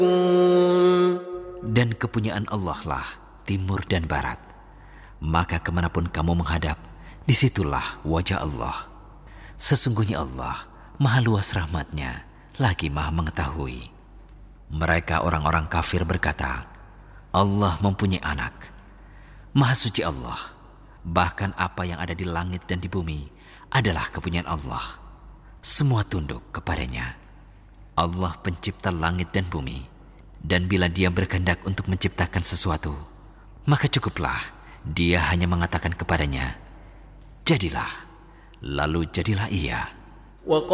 Dan kepunyaan Allah lah timur dan barat. Maka kemanapun kamu menghadap, disitulah wajah Allah. Sesungguhnya Allah Maha luas rahmatnya, lagi Maha mengetahui. Mereka orang-orang kafir berkata, Allah mempunyai anak. Maha suci Allah. Bahkan apa yang ada di langit dan di bumi adalah kepunyaan Allah. Semua tunduk kepadanya. Allah pencipta langit dan bumi. Dan bila Dia berkehendak untuk menciptakan sesuatu, maka cukuplah Dia hanya mengatakan kepadanya, jadilah, lalu jadilah ia.